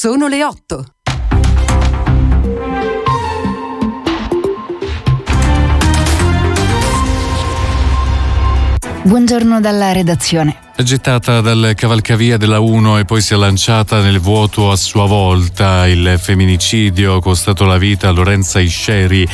Sono le 8. Buongiorno dalla redazione. Gettata dal cavalcavia della 1 e poi si è lanciata nel vuoto a sua volta. Il femminicidio ha costato la vita a Lorenza Isceri,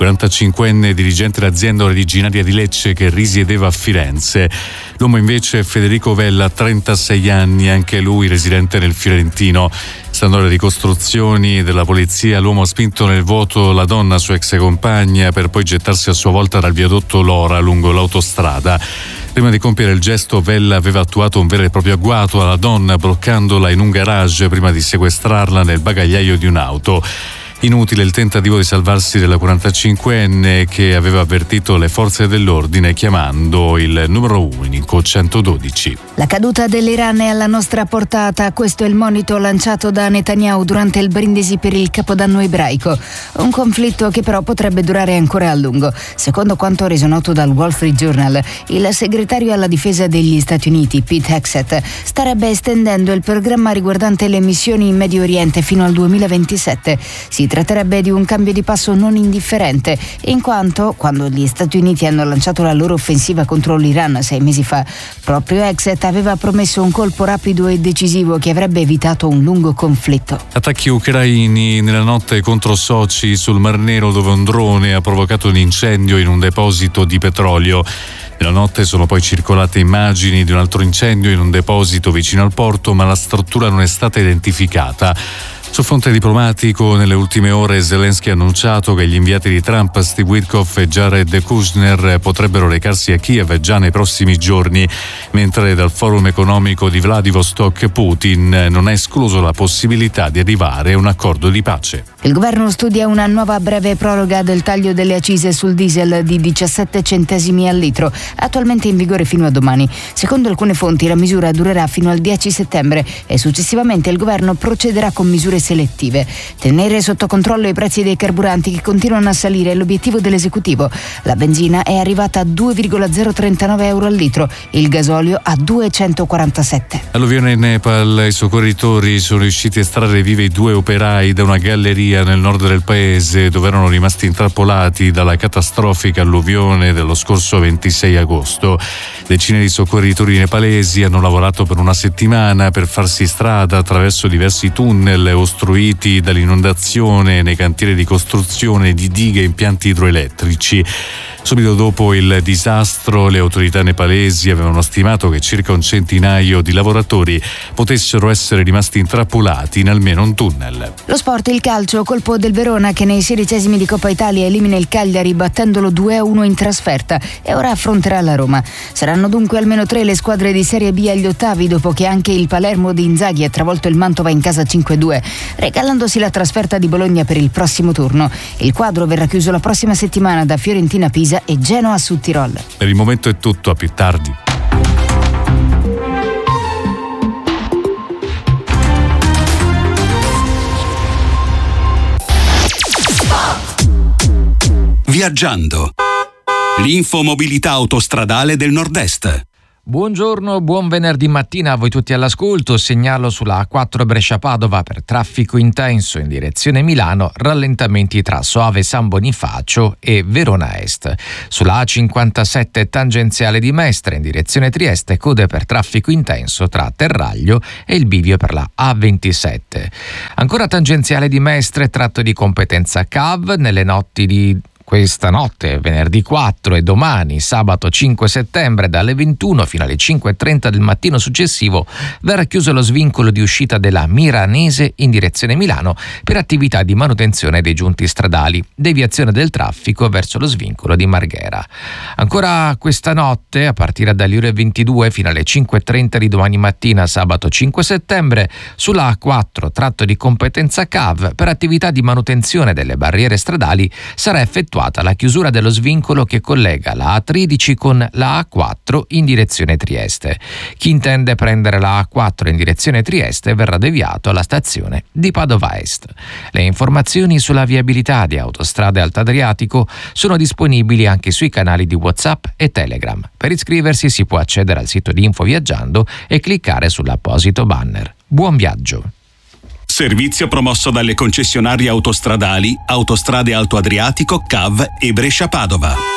45enne dirigente d'azienda originaria di Lecce che risiedeva a Firenze. L'uomo invece è Federico Vella, 36 anni, anche lui residente nel Fiorentino. Stando alle ricostruzioni della polizia, l'uomo ha spinto nel vuoto la donna, sua ex compagna, per poi gettarsi a sua volta dal viadotto Lora lungo l'autostrada. Prima di compiere il gesto, Vella aveva attuato un vero e proprio agguato alla donna, bloccandola in un garage prima di sequestrarla nel bagagliaio di un'auto. Inutile il tentativo di salvarsi della 45enne che aveva avvertito le forze dell'ordine chiamando il numero unico 112. La caduta dell'Iran è alla nostra portata, questo è il monito lanciato da Netanyahu durante il brindisi per il Capodanno ebraico. Un conflitto che però potrebbe durare ancora a lungo. Secondo quanto reso noto dal Wall Street Journal, il segretario alla difesa degli Stati Uniti, Pete Hegseth, starebbe estendendo il programma riguardante le missioni in Medio Oriente fino al 2027. Si tratterebbe di un cambio di passo non indifferente, in quanto quando gli Stati Uniti hanno lanciato la loro offensiva contro l'Iran 6 mesi fa, proprio Hegseth aveva promesso un colpo rapido e decisivo che avrebbe evitato un lungo conflitto. Attacchi ucraini nella notte contro Sochi sul Mar Nero, dove un drone ha provocato un incendio in un deposito di petrolio. Nella notte sono poi circolate immagini di un altro incendio in un deposito vicino al porto, ma la struttura non è stata identificata. Sul fronte diplomatico, nelle ultime ore Zelensky ha annunciato che gli inviati di Trump, Steve Witkoff e Jared Kushner, potrebbero recarsi a Kiev già nei prossimi giorni, mentre dal forum economico di Vladivostok Putin non ha escluso la possibilità di arrivare a un accordo di pace. Il governo studia una nuova breve proroga del taglio delle accise sul diesel di 17 centesimi al litro, attualmente in vigore fino a domani. Secondo alcune fonti la misura durerà fino al 10 settembre e successivamente il governo procederà con misure selettive. Tenere sotto controllo i prezzi dei carburanti che continuano a salire è l'obiettivo dell'esecutivo. La benzina è arrivata a 2,039 euro al litro, il gasolio a 2,147. Alluvione in Nepal, i soccorritori sono riusciti a estrarre vivi 2 operai da una galleria nel nord del paese dove erano rimasti intrappolati dalla catastrofica alluvione dello scorso 26 agosto. Decine di soccorritori nepalesi hanno lavorato per una settimana per farsi strada attraverso diversi tunnel ostruiti dall'inondazione nei cantieri di costruzione di dighe e impianti idroelettrici. Subito dopo il disastro, le autorità nepalesi avevano stimato che circa un centinaio di lavoratori potessero essere rimasti intrappolati in almeno un tunnel. Lo sport, il calcio, colpo del Verona che nei 16esimi di Coppa Italia elimina il Cagliari battendolo 2-1 in trasferta e ora affronterà la Roma. Saranno dunque almeno 3 le squadre di Serie B agli ottavi, dopo che anche il Palermo di Inzaghi ha travolto il Mantova in casa 5-2, regalandosi la trasferta di Bologna per il prossimo turno. Il quadro verrà chiuso la prossima settimana da Fiorentina Pisa e Genoa Sud Tirol. Per il momento è tutto, a più tardi. Viaggiando. L'infomobilità autostradale del Nord-Est. Buongiorno, buon venerdì mattina a voi tutti all'ascolto. Segnalo sulla A4 Brescia-Padova per traffico intenso in direzione Milano, rallentamenti tra Soave San Bonifacio e Verona Est. Sulla A57 tangenziale di Mestre in direzione Trieste, code per traffico intenso tra Terraglio e il bivio per la A27. Ancora tangenziale di Mestre, tratto di competenza CAV, nelle notti di questa notte, venerdì 4 e domani, sabato 5 settembre, dalle 21 fino alle 5:30 del mattino successivo, verrà chiuso lo svincolo di uscita della Miranese in direzione Milano per attività di manutenzione dei giunti stradali, deviazione del traffico verso lo svincolo di Marghera. Ancora questa notte, a partire dalle ore 22 fino alle 5:30 di domani mattina, sabato 5 settembre, sulla A4, tratto di competenza CAV, per attività di manutenzione delle barriere stradali sarà effettuata la chiusura dello svincolo che collega la A13 con la A4 in direzione Trieste. Chi intende prendere la A4 in direzione Trieste verrà deviato alla stazione di Padova Est. Le informazioni sulla viabilità di Autostrade Alto Adriatico sono disponibili anche sui canali di WhatsApp e Telegram. Per iscriversi si può accedere al sito di Info Viaggiando e cliccare sull'apposito banner. Buon viaggio! Servizio promosso dalle concessionarie autostradali Autostrade Alto Adriatico, CAV e Brescia Padova.